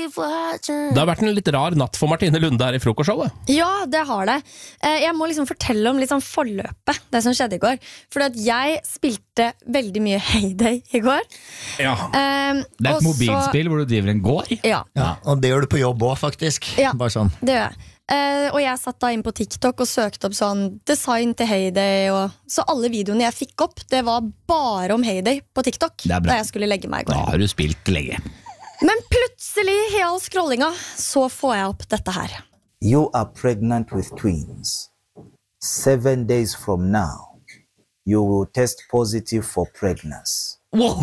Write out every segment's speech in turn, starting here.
Det har vært en litt rar natt for Martine Lunde her i frokostshowet. Ja, det har det. Jeg må liksom fortelle om litt sånn forløpet, det som skjedde i går. Fordi at jeg spilte veldig mye Heyday i går. Ja. Det et mobilspill hvor du driver en gård. Ja, og det gjør du på jobb også, faktisk. Ja, Bare sånn. det gjør jeg. Og jeg satt da inn på TikTok og søkte opp sånn design til Heyday så alle videoene jeg fikk opp, det var bare om Heyday på TikTok da jeg skulle legge meg i går. Da har du spilt lenge. Men plutselig i all scrollinga så får jeg opp dette her. You are pregnant with twins. 7 days from now, you will test positive for pregnancy. Wow.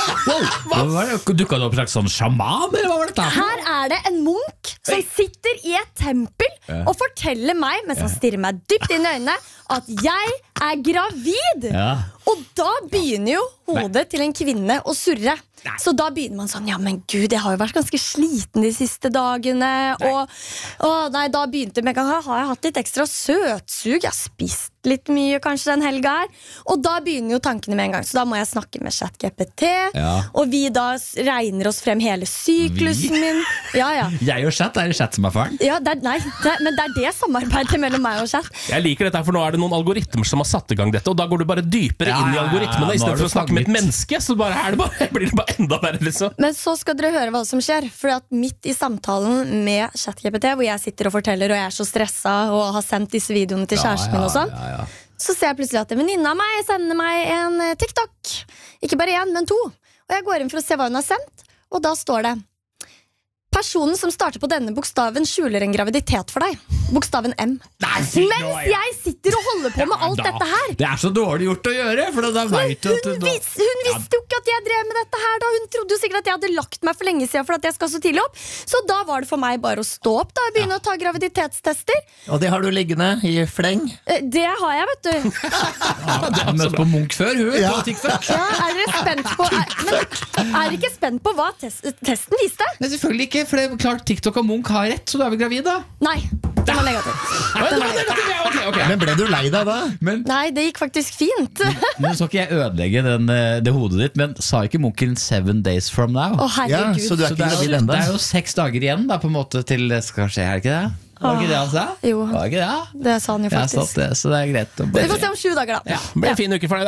Dukket det opp en slags sånn sjaman, eller hva var dette? Her er det en munk som sitter i et tempel og forteller meg, mens han stirrer meg dypt inn i øynene, at jeg er gravid. Og da begynner jo hodet til en kvinne å surre. Så da begynner man sånn, ja, men Gud, jeg har jo vært ganske sliten de siste dagene. Og da begynte med en gang, har jeg hatt litt ekstra søtsug? Jeg har spist litt mye kanskje den helga her. Og da begynner jo tankene med en gang, så da må jeg snakke med ChatGPT. Og vi da regner oss frem hele syklusen min. Jeg og Chat, det Chat som faren? Ja, men det det samarbeidet mellom meg og Chat. Jeg liker dette, for nå det noen algoritmer som har satt i gang dette, og da går du bare dypere inn i algoritmene i stedet for å snakke med et menneske, så bare blir det bare enda verre, liksom. Men så skal dere høre hva som skjer, for at midt i samtalen med ChatGPT, hvor jeg sitter og forteller, og jeg så stresset og har sendt disse videoene til kjæresten min og sånn, så ser jeg plutselig at en venninne av meg sender meg en TikTok. Ikke bare en, men 2. Og jeg går inn for å se hva hun har sendt, og da står det: personen som starter på denne bokstaven skjuler en graviditet for deg. Bokstaven M. Mens jeg sitter og holder på med alt dette her. Det så dårlig gjort å gjøre, for da vet du at hun visste jo ikke at jeg drev med dette her da. Hun trodde jo sikkert at jeg hadde lagt meg for lenge siden for at jeg skal så tidlig opp. Så da var det for meg bare å stå opp da og begynne å ta graviditetstester. Og det har du liggende i fleng? Det har jeg, vet du. Du har møtt på Munch før, hun på TikTok. Ja, dere spent på men dere ikke spent på hva testen viste? Nei, selvfølgelig ikke, for det klart TikTok og Munch har rett, så da vi gravide. Nei, det var negativt. Men ble du lei deg da? Nei, det gikk faktisk fint. Nå skal ikke jeg ødelegge det hodet ditt, men sa ikke Munchen 7 days from now? Herregud. Så du ikke gravid enda? Det jo 6 dager igjen da, på en måte til det skal skje, ikke det? Var ikke det han sa? Jo, var ikke det? Det sa han jo faktisk. Så det greit. Vi får se om 7 dager da. Det blir en fin uke for deg da.